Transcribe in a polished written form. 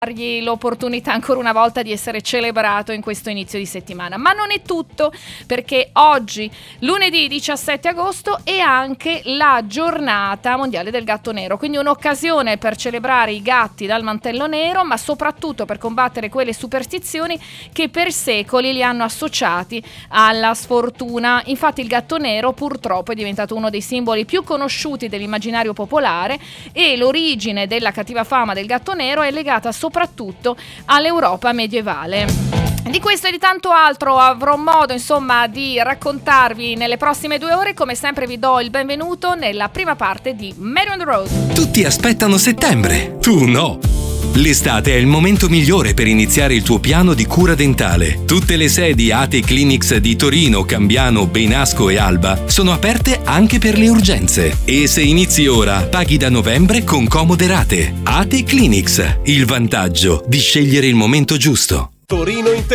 dargli l'opportunità ancora una volta di essere celebrato in questo inizio di settimana. Ma non è tutto, perché oggi, lunedì 17 agosto, è anche la giornata mondiale del gatto nero, quindi un'occasione per celebrare i gatti dal mantello nero, ma soprattutto per combattere quelle superstizioni che per secoli li hanno associati alla sfortuna. Infatti il gatto nero purtroppo è diventato uno dei simboli più conosciuti dell'immaginario popolare e l'origine della cattiva fama del gatto nero è legata soprattutto all'Europa medievale. Di questo e di tanto altro avrò modo di raccontarvi nelle prossime 2 ore. Come sempre vi do il benvenuto nella prima parte di Mary on the Road. Tutti aspettano settembre, tu no! L'estate è il momento migliore per iniziare il tuo piano di cura dentale. Tutte le sedi ATE Clinics di Torino, Cambiano, Benasco e Alba sono aperte anche per le urgenze. E se inizi ora, paghi da novembre con comode rate. ATE Clinics, il vantaggio di scegliere il momento giusto. Torino